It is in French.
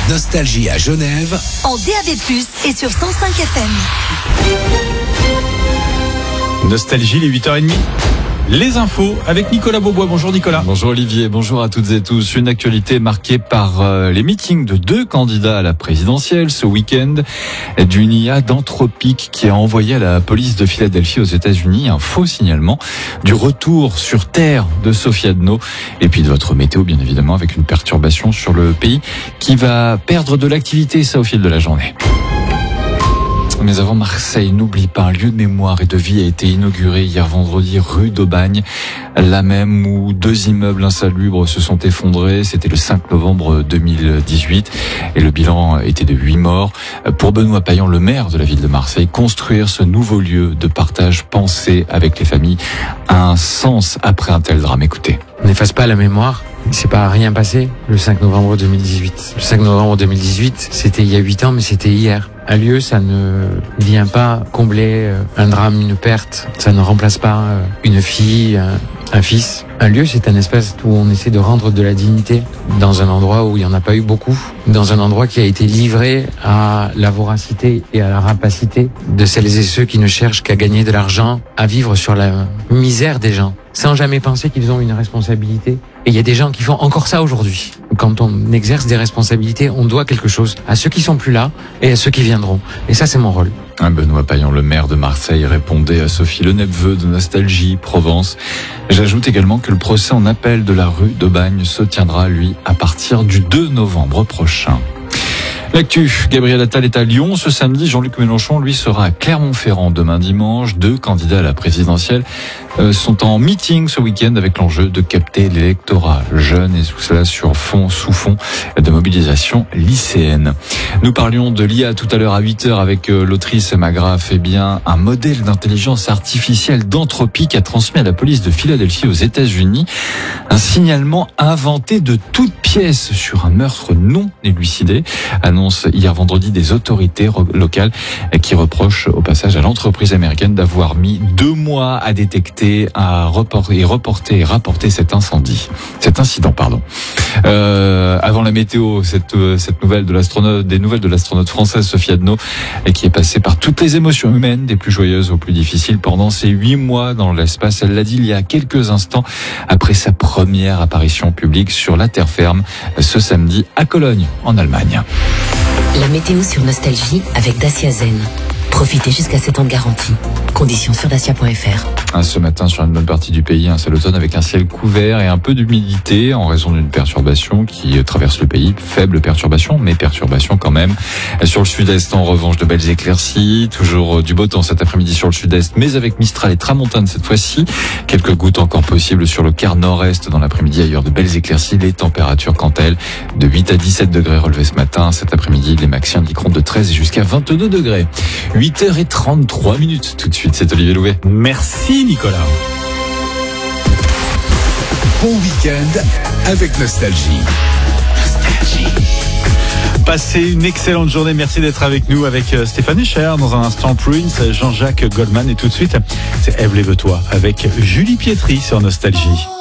Nostalgie à Genève, en DAB+, et sur 105 FM. Nostalgie, les 8h30. Les infos avec Nicolas Beaubois. Bonjour Nicolas. Bonjour Olivier, bonjour à toutes et tous. Une actualité marquée par les meetings de 2 candidats à la présidentielle ce week-end. D'une IA d'Anthropic qui a envoyé à la police de Philadelphie aux États-Unis un faux signalement du retour sur Terre de Sophie Adno. Et puis de votre météo bien évidemment, avec une perturbation sur le pays qui va perdre de l'activité, ça au fil de la journée. Mais avant Marseille, n'oublie pas, un lieu de mémoire et de vie a été inauguré hier vendredi rue d'Aubagne, là même où 2 immeubles insalubres se sont effondrés. C'était le 5 novembre 2018 et le bilan était de 8 morts. Pour Benoît Payan, le maire de la ville de Marseille, construire ce nouveau lieu de partage pensé avec les familles a un sens après un tel drame. Écoutez. On n'efface pas la mémoire. Il s'est pas rien passé le 5 novembre 2018. Le 5 novembre 2018, c'était il y a 8 ans, mais c'était hier. Un lieu, ça ne vient pas combler un drame, une perte. Ça ne remplace pas une fille, un fils. Un lieu, c'est un espace où on essaie de rendre de la dignité dans un endroit où il n'y en a pas eu beaucoup, dans un endroit qui a été livré à la voracité et à la rapacité de celles et ceux qui ne cherchent qu'à gagner de l'argent, à vivre sur la misère des gens, sans jamais penser qu'ils ont une responsabilité. Et il y a des gens qui font encore ça aujourd'hui. Quand on exerce des responsabilités, on doit quelque chose à ceux qui sont plus là et à ceux qui viendront. Et ça, c'est mon rôle. Benoît Payan, le maire de Marseille, répondait à Sophie Leneveu de Nostalgie Provence. J'ajoute également que le procès en appel de la rue d'Aubagne se tiendra, lui, à partir du 2 novembre prochain. L'actu, Gabriel Attal est à Lyon ce samedi. Jean-Luc Mélenchon, lui, sera à Clermont-Ferrand demain dimanche. 2 candidats à la présidentielle sont en meeting ce week-end avec l'enjeu de capter l'électorat jeune et tout cela sous fond de mobilisation lycéenne. Nous parlions de l'IA tout à l'heure à 8h avec l'autrice Magraff. Eh bien, un modèle d'intelligence artificielle d'Anthropic a transmis à la police de Philadelphie aux États-Unis un signalement inventé de toutes pièces sur un meurtre non élucidé. Annonce hier vendredi des autorités locales qui reprochent au passage à l'entreprise américaine d'avoir mis 2 mois à détecter, à rapporter cet incident. Avant la météo, cette nouvelle des nouvelles de l'astronaute française Sophie Adno, qui est passée par toutes les émotions humaines, des plus joyeuses aux plus difficiles, pendant ses 8 mois dans l'espace. Elle l'a dit il y a quelques instants après sa première apparition publique sur la terre ferme ce samedi à Cologne, en Allemagne. La météo sur Nostalgie avec Dacia Zen. Profitez jusqu'à 7 ans de garantie. Conditions sur dacia.fr. Ce matin, sur une bonne partie du pays, c'est l'automne avec un ciel couvert et un peu d'humidité en raison d'une perturbation qui traverse le pays. Faible perturbation, mais perturbation quand même. Sur le sud-est, en revanche, de belles éclaircies. Toujours du beau temps cet après-midi sur le sud-est, mais avec Mistral et Tramontane cette fois-ci. Quelques gouttes encore possibles sur le quart nord-est dans l'après-midi. Ailleurs, de belles éclaircies. Les températures, quant à elles, de 8 à 17 degrés relevées ce matin. Cet après-midi, les maxi indiqueront de 13 jusqu'à 22 degrés. 8h33 tout de suite, c'est Olivier Louvet. Merci Nicolas. bon week-end avec Nostalgie. Passez une excellente journée, merci d'être avec nous avec Stéphane Echer. Dans un instant, Prince, Jean-Jacques Goldman et tout de suite, c'est Ève Lève-toi avec Julie Pietri sur Nostalgie.